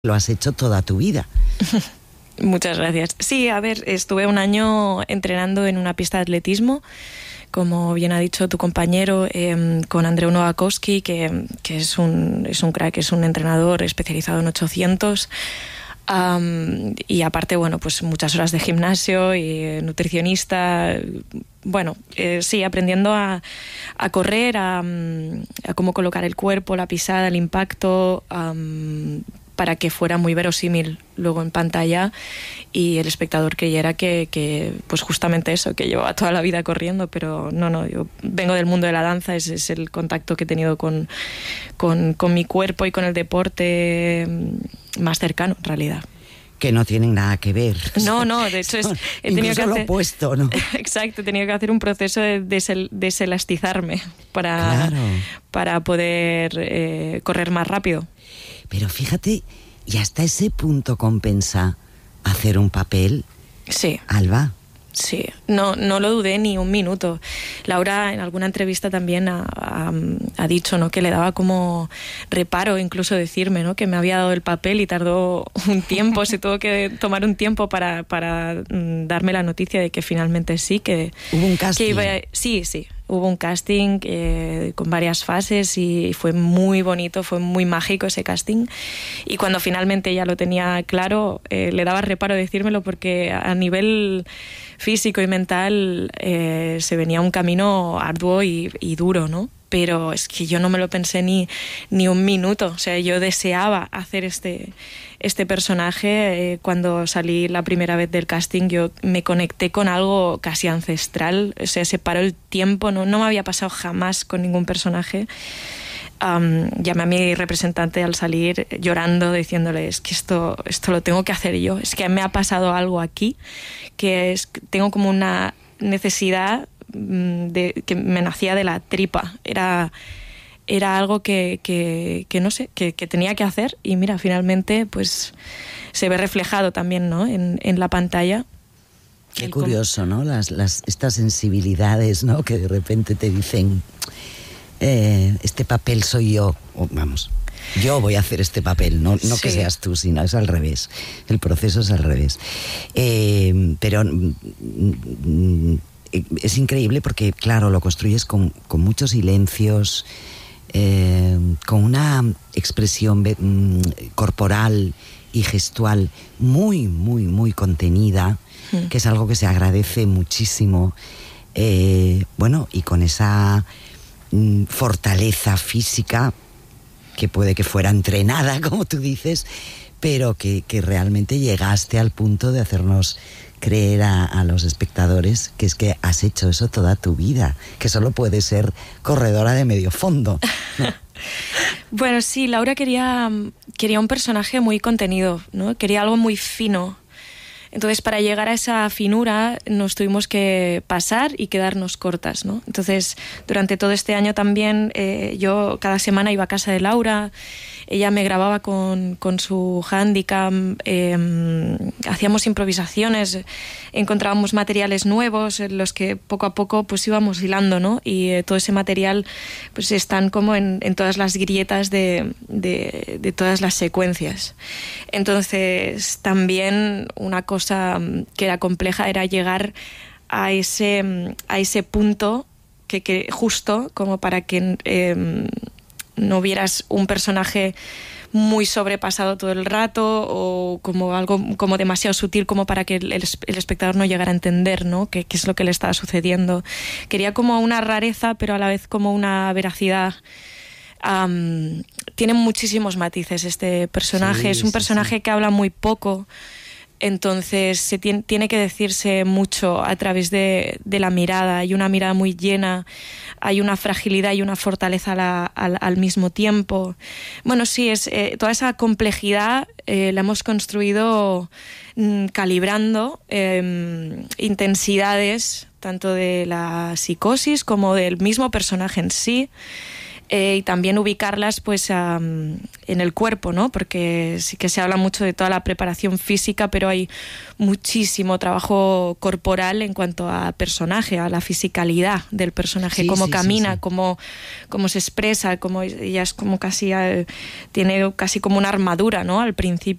lo has hecho toda tu vida. Muchas gracias. Sí, a ver, estuve un año entrenando en una pista de atletismo, como bien ha dicho tu compañero, con Andreu Nowakowski, que es un crack, es un entrenador especializado en 800. Y aparte, bueno, pues muchas horas de gimnasio y nutricionista. Bueno, sí, aprendiendo a correr, a cómo colocar el cuerpo, la pisada, el impacto, para que fuera muy verosímil luego en pantalla y el espectador creyera que pues justamente eso, que llevaba toda la vida corriendo, pero no, yo vengo del mundo de la danza, es el contacto que he tenido con mi cuerpo y con el deporte más cercano, en realidad. Que no tienen nada que ver. No, de hecho he tenido que hacer lo opuesto, ¿no? Exacto, he tenido que hacer un proceso de deselastizarme para poder correr más rápido. Pero fíjate, y hasta ese punto compensa hacer un papel. Sí. Alba. Sí, no lo dudé ni un minuto. Laura en alguna entrevista también ha dicho, ¿no?, que le daba como reparo incluso decirme, ¿no?, que me había dado el papel y tardó un tiempo, se tuvo que tomar un tiempo para darme la noticia de que finalmente sí, que hubo un casting. Sí, hubo un casting con varias fases y fue muy bonito, fue muy mágico ese casting. Y cuando finalmente ya lo tenía claro, le daba reparo decírmelo porque a nivel físico y mental se venía un camino arduo y duro, ¿no? Pero es que yo no me lo pensé ni un minuto. O sea, yo deseaba hacer este personaje. Cuando salí la primera vez del casting, yo me conecté con algo casi ancestral. O sea, se paró el tiempo. No me había pasado jamás con ningún personaje. Llamé a mi representante al salir llorando, diciéndole, es que esto lo tengo que hacer yo. Es que me ha pasado algo aquí, tengo como una necesidad que me nacía de la tripa. Era algo que no sé, que tenía que hacer, y mira, finalmente pues se ve reflejado también, ¿no?, en la pantalla. Qué curioso, ¿no? Estas sensibilidades, ¿no?, que de repente te dicen, este papel soy yo, vamos, yo voy a hacer este papel, no sí, que seas tú, sino es al revés, el proceso es al revés. Pero es increíble porque, claro, lo construyes con muchos silencios, con una expresión corporal y gestual muy, muy, muy contenida, que es algo que se agradece muchísimo, bueno, y con esa fortaleza física que puede que fuera entrenada, como tú dices, pero que realmente llegaste al punto de hacernos creer a los espectadores que es que has hecho eso toda tu vida, que solo puedes ser corredora de medio fondo, ¿no? Bueno, sí, Laura quería un personaje muy contenido, ¿no? Quería algo muy fino. Entonces, para llegar a esa finura nos tuvimos que pasar y quedarnos cortas, ¿no? Entonces, durante todo este año también yo cada semana iba a casa de Laura, ella me grababa con su Handycam, hacíamos improvisaciones, encontrábamos materiales nuevos en los que poco a poco pues íbamos hilando, ¿no? Y todo ese material pues están como en todas las grietas de todas las secuencias. Entonces, también una cosa que era compleja era llegar a ese punto que justo como para que no vieras un personaje muy sobrepasado todo el rato o como algo como demasiado sutil como para que el espectador no llegara a entender, ¿no?, qué es lo que le estaba sucediendo. Quería como una rareza, pero a la vez como una veracidad. Tiene muchísimos matices este personaje, sí, es un personaje que habla muy poco. Entonces tiene que decirse mucho a través de la mirada. Hay una mirada muy llena, hay una fragilidad y una fortaleza al mismo tiempo. Bueno, sí, toda esa complejidad la hemos construido calibrando intensidades tanto de la psicosis como del mismo personaje en sí. y también ubicarlas pues en el cuerpo, ¿no? Porque sí que se habla mucho de toda la preparación física, pero hay muchísimo trabajo corporal en cuanto a personaje, a la fisicalidad del personaje, cómo camina, cómo se expresa, cómo ella es como casi tiene casi como una armadura, ¿no? Al principio